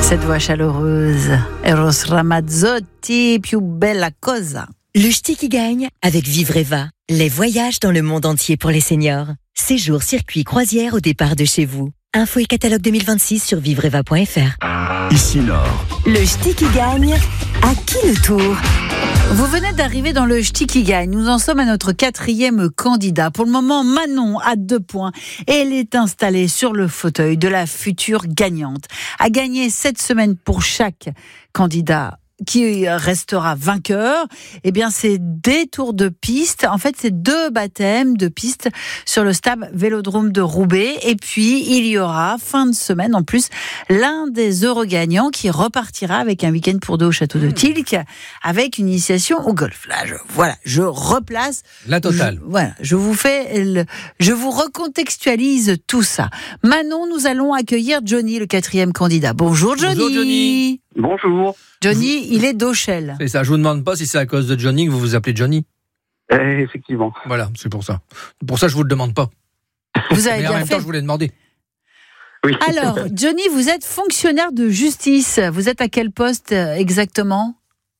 Cette voix chaleureuse, Eros Ramazzotti, più bella cosa. Le ch'ti qui gagne avec Vivreva. Les voyages dans le monde entier pour les seniors. Séjour, circuit, croisière au départ de chez vous. Info et catalogue 2026 sur vivreva.fr. Ici Nord. Le ch'ti qui gagne, à qui le tour ? Vous venez d'arriver dans le ch'ti qui gagne. Nous en sommes à notre 4e candidat. Pour le moment, Manon a 2 points et elle est installée sur le fauteuil de la future gagnante. À gagner cette semaine pour chaque candidat qui restera vainqueur, eh bien, c'est des tours de piste. En fait, c'est 2 baptêmes de piste sur le stade Vélodrome de Roubaix. Et puis, il y aura, fin de semaine, en plus, l'un des heureux gagnants qui repartira avec un week-end pour 2 au château de Tilk, avec une initiation au golf. Là, je replace. La totale. Je vous recontextualise tout ça. Manon, nous allons accueillir Johnny, le 4e candidat. Bonjour Johnny. Bonjour Johnny. Bonjour. Johnny, il est d'Auchel. C'est ça, je vous demande pas si c'est à cause de Johnny que vous vous appelez Johnny. Effectivement. Voilà, c'est pour ça. Pour ça, je vous le demande pas. Vous avez Mais en bien même fait. temps, je vous l'ai demandé. Oui. Alors, Johnny, vous êtes fonctionnaire de justice. Vous êtes à quel poste exactement ?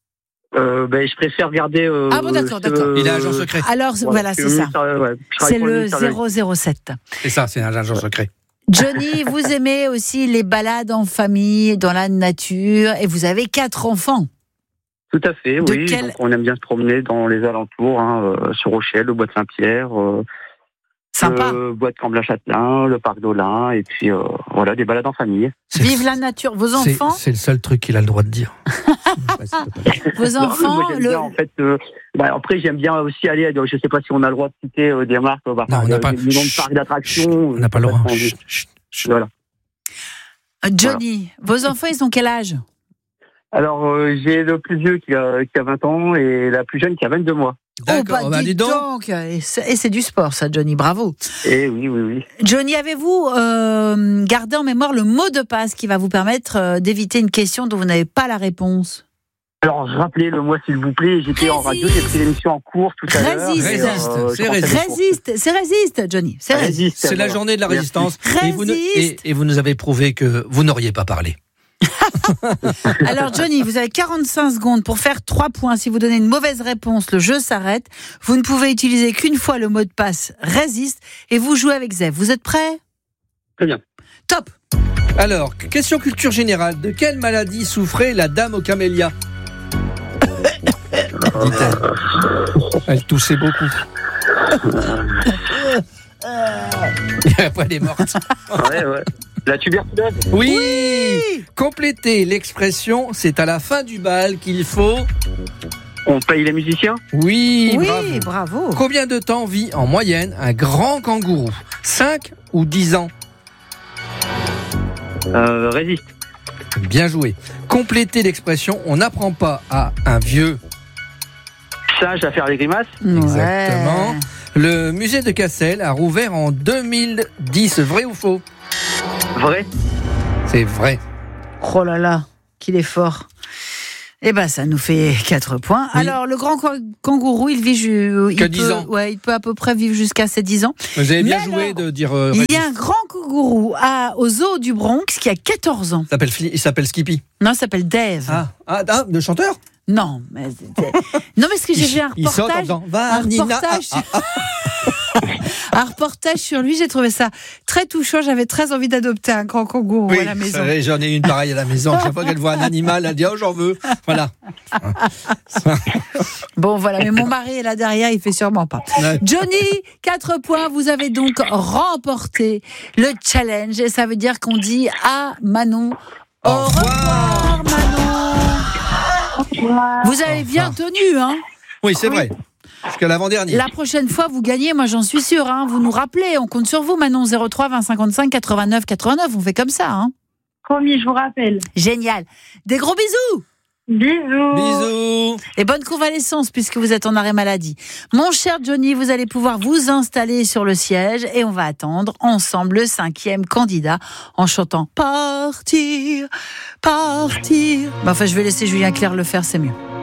Je préfère garder. Ah bon, d'accord. Il est agent secret. Alors, voilà, c'est ça. C'est le 007. C'est ça, c'est un agent secret. Johnny, vous aimez aussi les balades en famille, dans la nature, et vous avez 4 enfants. Tout à fait, De oui. quel- Donc, on aime bien se promener dans les alentours, sur Rochelle, le bois de Saint-Pierre, Sympa. le bois de Camble-la-Châtelain, le parc d'Olin, et puis voilà, des balades en famille. Vive la nature. Vos enfants, C'est le seul truc qu'il a le droit de dire. vos enfants, Moi, j'aime bien, en fait, après, j'aime bien aussi aller. Je ne sais pas si on a le droit de citer des marques, Non, on n'a pas. des noms de parcs d'attractions. On n'a pas le droit. Chut, Voilà. Johnny, vos enfants, ils ont quel âge ? Alors, j'ai le plus vieux qui a 20 ans et la plus jeune qui a 22 mois. D'accord, dis donc. Et c'est du sport, ça, Johnny, bravo. Et oui. Johnny, avez-vous gardé en mémoire le mot de passe qui va vous permettre d'éviter une question dont vous n'avez pas la réponse ? Alors, rappelez-le-moi, s'il vous plaît. J'étais en radio, j'ai pris l'émission en cours tout à l'heure. Résiste. et, Résiste, je c'est pensais résiste. C'est résiste, Johnny. C'est résiste. C'est la voilà. journée de la Merci. résistance. Et vous, Résiste. et vous nous avez prouvé que vous n'auriez pas parlé. Alors, Johnny, vous avez 45 secondes pour faire 3 points. Si vous donnez une mauvaise réponse, le jeu s'arrête. Vous ne pouvez utiliser qu'une fois le mot de passe résiste et vous jouez avec Zef. Vous êtes prêts ? Très bien. Top. Alors, question culture générale. De quelle maladie souffrait la dame aux camélias ? Dit-elle. Elle toussait beaucoup. Et après, elle est morte. Ouais. La tuberculose. Oui, Complétez l'expression, c'est à la fin du bal qu'il faut... On paye les musiciens. Oui, Oui, bravo. bravo. Combien de temps vit en moyenne un grand kangourou ? 5 ou 10 ans ? Résiste. Bien joué. Complétez l'expression, on n'apprend pas à un vieux... Sage à faire les grimaces. Exactement. Ouais. Le musée de Cassel a rouvert en 2010, vrai ou faux ? Vrai. C'est vrai. Oh là là, qu'il est fort. Eh ben, ça nous fait 4 points. Oui. Alors, le grand kangourou, il vit... Que 10 ans. Ouais, il peut à peu près vivre jusqu'à ses 10 ans. Vous avez bien Mais joué alors, de dire... Il y a un grand kangourou au zoo du Bronx qui a 14 ans. Il s'appelle Skippy. Non, il s'appelle Dave. Le chanteur ? Non, mais ce que j'ai vu un Il saute en reportage. disant, va, Nina. Un reportage sur lui, j'ai trouvé ça très touchant. J'avais très envie d'adopter un grand kangourou à la maison. Oui, j'en ai une pareille à la maison. Chaque fois qu'elle voit un animal, elle dit « Oh, j'en veux !» Voilà. Bon, voilà, mais mon mari est là derrière, il fait sûrement pas. Ouais. Johnny, 4 points. Vous avez donc remporté le challenge. Et ça veut dire qu'on dit à Manon au revoir, Manon. Vous avez bien tenu, hein? Oui, c'est vrai. Jusqu'à l'avant-dernier. La prochaine fois, vous gagnez, moi j'en suis sûre. Hein. Vous nous rappelez, on compte sur vous, Manon. 03 20 55 89 89. On fait comme ça. Hein. Promis, je vous rappelle. Génial. Des gros bisous. Bisous. Bisous. Et bonne convalescence puisque vous êtes en arrêt maladie. Mon cher Johnny, vous allez pouvoir vous installer sur le siège et on va attendre ensemble le 5e candidat en chantant Partir, partir. Enfin, je vais laisser Julien Clerc le faire, c'est mieux.